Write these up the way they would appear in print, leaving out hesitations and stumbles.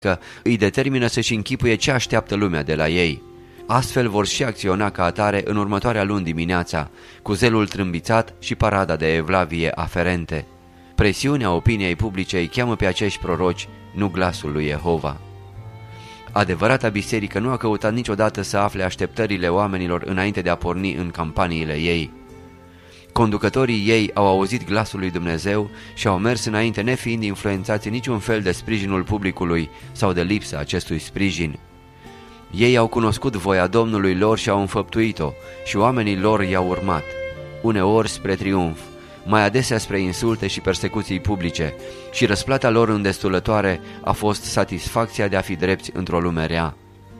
că îi determină să-și închipuie ce așteaptă lumea de la ei. Astfel vor și acționa ca atare în următoarea luni dimineața, cu zelul trâmbițat și parada de evlavie aferente. Presiunea opiniei publice îi cheamă pe acești proroci, nu glasul lui Jehova. Adevărata biserică nu a căutat niciodată să afle așteptările oamenilor înainte de a porni în campaniile ei. Conducătorii ei au auzit glasul lui Dumnezeu și au mers înainte nefiind influențați niciun fel de sprijinul publicului sau de lipsa acestui sprijin. Ei au cunoscut voia Domnului lor și au înfăptuit-o și oamenii lor i-au urmat, uneori spre triumf, mai adesea spre insulte și persecuții publice, și răsplata lor îndestulătoare a fost satisfacția de a fi drepți într-o lume rea.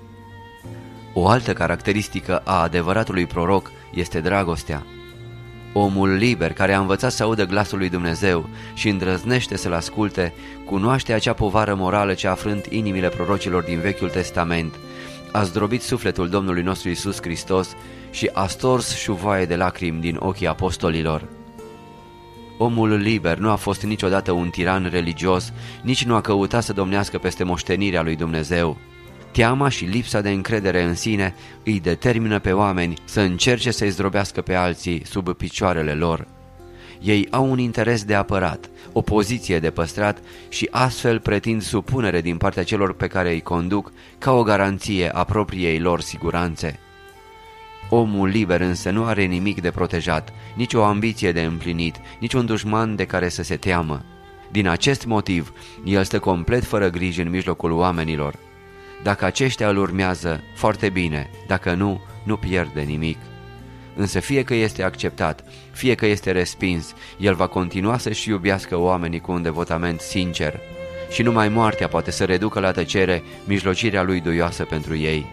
O altă caracteristică a adevăratului proroc este dragostea. Omul liber care a învățat să audă glasul lui Dumnezeu și îndrăznește să-l asculte, cunoaște acea povară morală ce a frânt inimile prorocilor din Vechiul Testament, a zdrobit sufletul Domnului nostru Iisus Hristos și a stors șuvoaie de lacrimi din ochii apostolilor. Omul liber nu a fost niciodată un tiran religios, nici nu a căutat să domnească peste moștenirea lui Dumnezeu. Teama și lipsa de încredere în sine îi determină pe oameni să încerce să-i zdrobească pe alții sub picioarele lor. Ei au un interes de apărat, o poziție de păstrat și astfel pretind supunere din partea celor pe care îi conduc ca o garanție a propriei lor siguranțe. Omul liber însă nu are nimic de protejat, nici o ambiție de împlinit, nici un dușman de care să se teamă. Din acest motiv, el stă complet fără grijă în mijlocul oamenilor. Dacă aceștia îl urmează, foarte bine, dacă nu, nu pierde nimic. Însă fie că este acceptat, fie că este respins, el va continua să-și iubească oamenii cu un devotament sincer și numai moartea poate să reducă la tăcere mijlocirea lui duioasă pentru ei.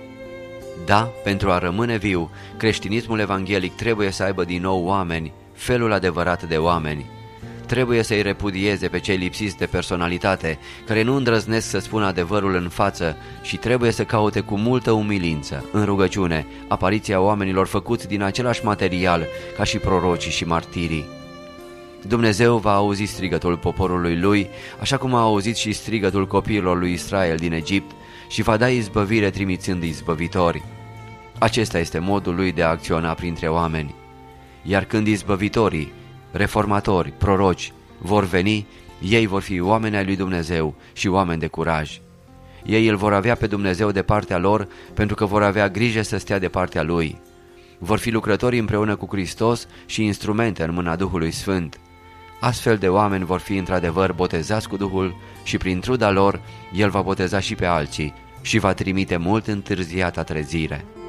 Da, pentru a rămâne viu, creștinismul evanghelic trebuie să aibă din nou oameni, felul adevărat de oameni. Trebuie să-i repudieze pe cei lipsiți de personalitate, care nu îndrăznesc să spună adevărul în față și trebuie să caute cu multă umilință, în rugăciune, apariția oamenilor făcuți din același material ca și prorocii și martirii. Dumnezeu va auzi strigătul poporului lui, așa cum a auzit și strigătul copiilor lui Israel din Egipt și va da izbăvire trimițând izbăvitori. Acesta este modul lui de a acționa printre oameni. Iar când izbăvitorii, reformatori, proroci vor veni, ei vor fi oameni ai lui Dumnezeu și oameni de curaj. Ei îl vor avea pe Dumnezeu de partea lor pentru că vor avea grijă să stea de partea lui. Vor fi lucrători împreună cu Hristos și instrumente în mâna Duhului Sfânt. Astfel de oameni vor fi într-adevăr botezați cu Duhul și prin truda lor El va boteza și pe alții și va trimite mult întârziata trezire.